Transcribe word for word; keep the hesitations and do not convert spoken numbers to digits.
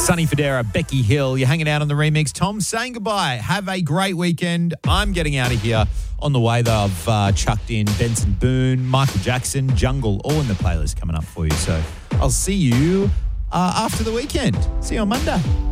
Sonny Fodera, Becky Hill, you're hanging out on the remix. Tom saying goodbye. Have a great weekend. I'm getting out of here. On the way, though, I've uh, chucked in Benson Boone, Michael Jackson, Jungle, all in the playlist coming up for you. So I'll see you uh, after the weekend. See you on Monday.